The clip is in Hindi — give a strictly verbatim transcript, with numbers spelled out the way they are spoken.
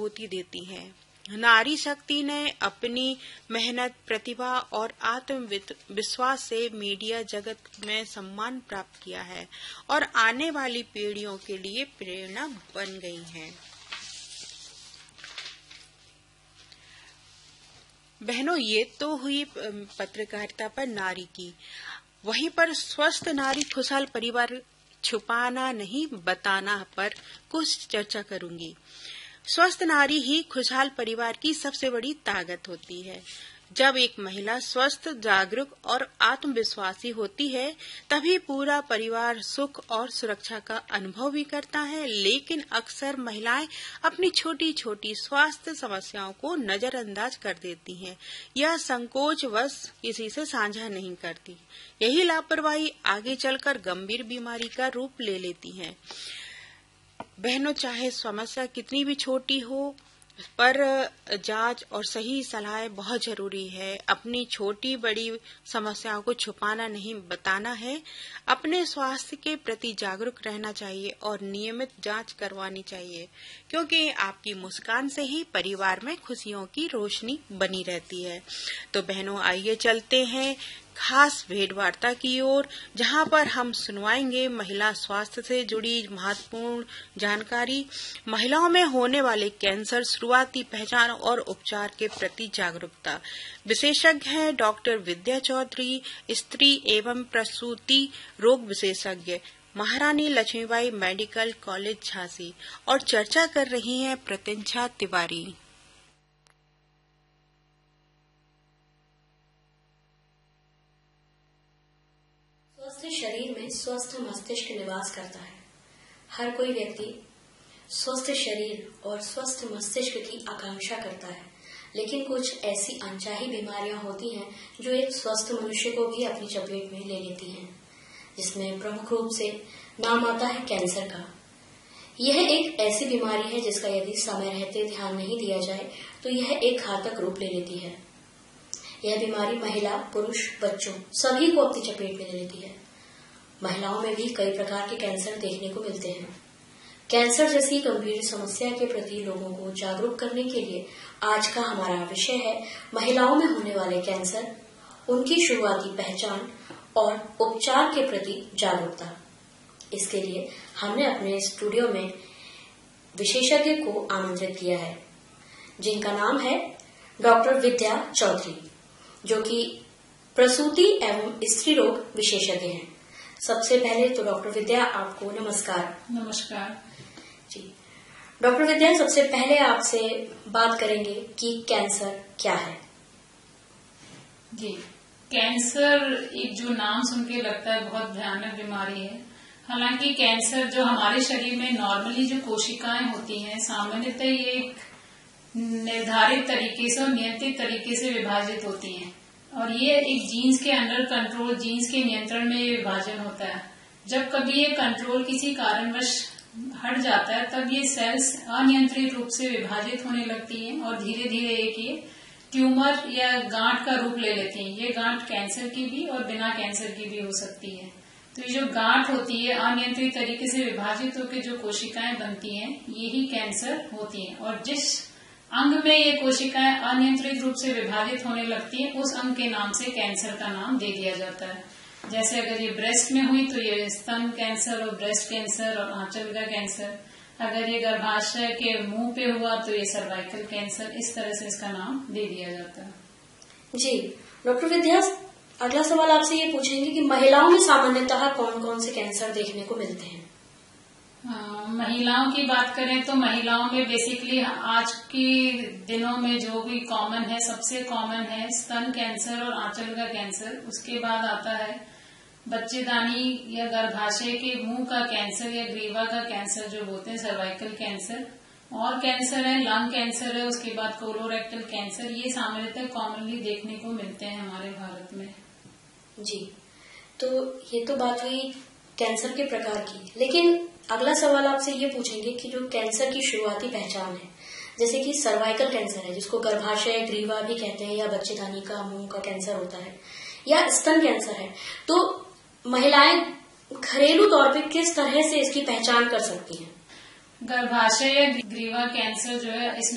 अनुभूति देती हैं। नारी शक्ति ने अपनी मेहनत, प्रतिभा और आत्मविश्वास से मीडिया जगत में सम्मान प्राप्त किया है और आने वाली पीढ़ियों के लिए प्रेरणा बन गई हैं। बहनों, ये तो हुई पत्रकारिता पर नारी की। वहीं पर स्वस्थ नारी खुशहाल परिवार छुपाना नहीं बताना पर कुछ चर्चा करूंगी। स्वस्थ नारी ही खुशहाल परिवार की सबसे बड़ी ताकत होती है। जब एक महिला स्वस्थ, जागरूक और आत्मविश्वासी होती है, तभी पूरा परिवार सुख और सुरक्षा का अनुभव भी करता है। लेकिन अक्सर महिलाएं अपनी छोटी छोटी स्वास्थ्य समस्याओं को नजरअंदाज कर देती हैं या संकोचवश किसी से साझा नहीं करती। यही लापरवाही आगे चलकर गंभीर बीमारी का रूप ले लेती है। बहनों, चाहे समस्या कितनी भी छोटी हो, पर जांच और सही सलाह बहुत जरूरी है। अपनी छोटी बड़ी समस्याओं को छुपाना नहीं बताना है। अपने स्वास्थ्य के प्रति जागरूक रहना चाहिए और नियमित जांच करवानी चाहिए, क्योंकि आपकी मुस्कान से ही परिवार में खुशियों की रोशनी बनी रहती है। तो बहनों, आइए चलते हैं खास भेंटवार्ता की ओर, जहां पर हम सुनवाएंगे महिला स्वास्थ्य से जुड़ी महत्वपूर्ण जानकारी, महिलाओं में होने वाले कैंसर, शुरुआती पहचान और उपचार के प्रति जागरूकता। विशेषज्ञ हैं डॉक्टर विद्या चौधरी, स्त्री एवं प्रसूति रोग विशेषज्ञ, महारानी लक्ष्मीबाई मेडिकल कॉलेज झांसी, और चर्चा कर रही हैं प्रत्यंशा तिवारी। स्वस्थ शरीर में स्वस्थ मस्तिष्क निवास करता है। हर कोई व्यक्ति स्वस्थ शरीर और स्वस्थ मस्तिष्क की आकांक्षा करता है, लेकिन कुछ ऐसी अनचाही बीमारियां होती हैं जो एक स्वस्थ मनुष्य को भी अपनी चपेट में ले लेती हैं, जिसमें प्रमुख रूप से नाम आता है कैंसर का। यह एक ऐसी बीमारी है जिसका यदि समय रहते ध्यान नहीं दिया जाए तो यह एक घातक रूप ले लेती है। यह बीमारी महिला, पुरुष, बच्चों सभी को अपनी चपेट में ले लेती है। महिलाओं में भी कई प्रकार के कैंसर देखने को मिलते हैं। कैंसर जैसी गंभीर समस्या के प्रति लोगों को जागरूक करने के लिए आज का हमारा विषय है महिलाओं में होने वाले कैंसर, उनकी शुरुआती पहचान और उपचार के प्रति जागरूकता। इसके लिए हमने अपने स्टूडियो में विशेषज्ञ को आमंत्रित किया है, जिनका नाम है डॉक्टर विद्या चौधरी, जो कि प्रसूति एवं स्त्री रोग विशेषज्ञ हैं। सबसे पहले तो डॉक्टर विद्या, आपको नमस्कार। नमस्कार जी डॉक्टर विद्या, सबसे पहले आपसे बात करेंगे कि कैंसर क्या है। जी कैंसर एक जो नाम सुन के लगता है बहुत भयानक बीमारी है। हालांकि कैंसर जो हमारे शरीर में नॉर्मली जो कोशिकाएं होती हैं, सामान्यतः ये एक निर्धारित तरीके से और नियंत्रित तरीके से विभाजित होती हैं और ये एक जीन्स के अंडर कंट्रोल, जीन्स के नियंत्रण में ये विभाजन होता है। जब कभी ये कंट्रोल किसी कारणवश हट जाता है, तब ये सेल्स अनियंत्रित रूप से विभाजित होने लगती हैं और धीरे धीरे एक ये ट्यूमर या गांठ का रूप ले लेती हैं। ये गांठ कैंसर की भी और बिना कैंसर की भी हो सकती है। तो ये जो गांठ होती है, अनियंत्रित तरीके से विभाजित होकर जो कोशिकाएं बनती हैं, यही कैंसर होती हैं। और जिस अंग में ये कोशिकाएं अनियंत्रित रूप से विभाजित होने लगती हैं, उस अंग के नाम से कैंसर का नाम दे दिया जाता है। जैसे अगर ये ब्रेस्ट में हुई तो ये स्तन कैंसर और ब्रेस्ट कैंसर और आंचल का कैंसर। अगर ये गर्भाशय के मुंह पे हुआ तो ये सर्वाइकल कैंसर। इस तरह से इसका नाम दे दिया जाता है। जी डॉक्टर विद्या, अगला सवाल आपसे ये पूछेंगे कि महिलाओं में सामान्यतः कौन कौन से कैंसर देखने को मिलते हैं। आ, महिलाओं की बात करें तो महिलाओं में बेसिकली आज के दिनों में जो भी कॉमन है, सबसे कॉमन है स्तन कैंसर और आंचल का कैंसर। उसके बाद आता है बच्चेदानी या गर्भाशय के मुंह का कैंसर या ग्रीवा का कैंसर जो बोलते हैं, सर्वाइकल कैंसर। और कैंसर है, लंग कैंसर है, उसके बाद कोलोरेक्टल कैंसर। ये सामान्यतः कॉमनली देखने को मिलते हैं हमारे भारत में। जी, तो ये तो बात हुई कैंसर के प्रकार की, लेकिन अगला सवाल आपसे ये पूछेंगे कि जो कैंसर की शुरुआती पहचान है, जैसे कि सर्वाइकल कैंसर है जिसको गर्भाशय ग्रीवा भी कहते हैं, या बच्चेदानी का मुंह का कैंसर होता है, या स्तन कैंसर है, तो महिलाएं घरेलू तौर पे किस तरह से इसकी पहचान कर सकती हैं। गर्भाशय ग्रीवा कैंसर जो है, इसमें